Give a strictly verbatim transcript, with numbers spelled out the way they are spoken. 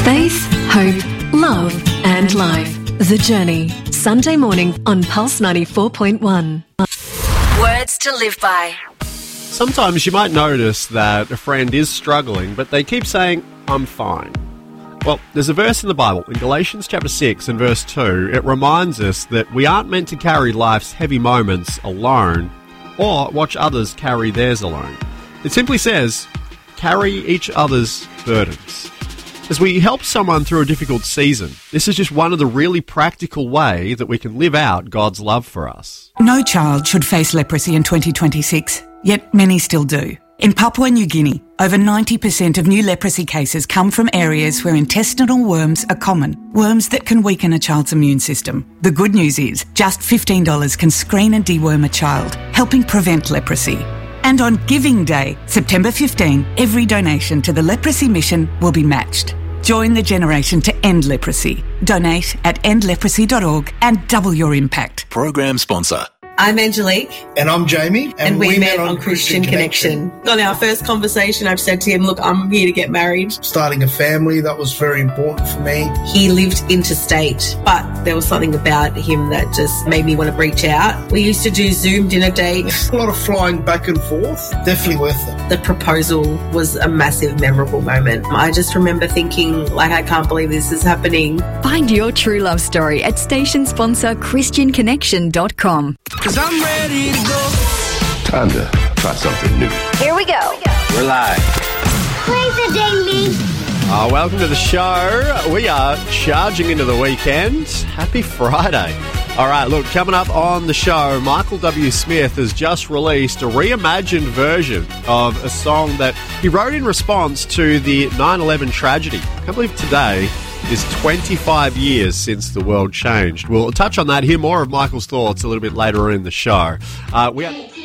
Faith, hope, love and life. The Journey. Sunday morning on Pulse ninety-four point one. Words to live by. Sometimes you might notice that a friend is struggling, but they keep saying, I'm fine. Well, there's a verse in the Bible, in Galatians chapter six and verse two, it reminds us that we aren't meant to carry life's heavy moments alone or watch others carry theirs alone. It simply says, carry each other's burdens. As we help someone through a difficult season, this is just one of the really practical ways that we can live out God's love for us. No child should face leprosy in twenty twenty-six, yet many still do. In Papua New Guinea, over ninety percent of new leprosy cases come from areas where intestinal worms are common, worms that can weaken a child's immune system. The good news is, just fifteen dollars can screen and deworm a child, helping prevent leprosy. And on Giving Day, September fifteenth, every donation to the Leprosy Mission will be matched. Join the generation to end leprosy. Donate at end leprosy dot org and double your impact. Program sponsor. I'm Angelique. And I'm Jamie. And, and we, we met, met on Christian, Christian Connection. Connection. On our first conversation, I've said to him, look, I'm here to get married. Starting a family, that was very important for me. He lived interstate, but there was something about him that just made me want to reach out. We used to do Zoom dinner dates. A lot of flying back and forth. Definitely worth it. The proposal was a massive, memorable moment. I just remember thinking, like, I can't believe this is happening. Find your true love story at station sponsor christian connection dot com. Cause I'm ready to go. Time to try something new. Here we go. We're live. Play the daily. Uh, welcome to the show. We are charging into the weekend. Happy Friday. All right, look, coming up on the show, Michael W. Smith has just released a reimagined version of a song that he wrote in response to the nine eleven tragedy. I can't believe today is twenty-five years since the world changed. We'll touch on that, hear more of Michael's thoughts a little bit later in the show. Uh, we have...